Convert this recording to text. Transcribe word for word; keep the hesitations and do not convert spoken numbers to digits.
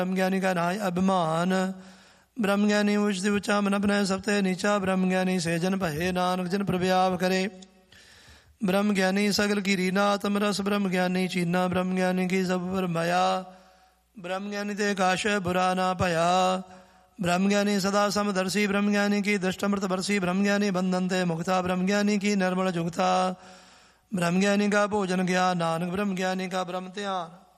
ब्रह्म ज्ञानी का नाय अभिमान। ब्रह्म ज्ञानी उचती उचा मन अपने सबते नीचा। ब्रह्म ज्ञानी से जन भये नानक जन प्रव्याव करे। ब्रह्म ज्ञानी सगल की रीना आत्म रस। ब्रह्म ज्ञानी चीना ब्रह्म ज्ञानी की सब पर माया। ब्रह्म ज्ञानी ते काश बुरा ना भया। ब्रह्म ज्ञानी सदा समदर्शी। ब्रह्म ज्ञानी की दृष्टमृत बरसी। ब्रह्म ज्ञानी बंधन ते मुक्ता। ब्रह्म ज्ञानी की निर्मल जुगता। ब्रह्म ज्ञानी का भोजन ज्ञान नानक। ब्रह्म ज्ञानी का ब्रह्म ध्यान।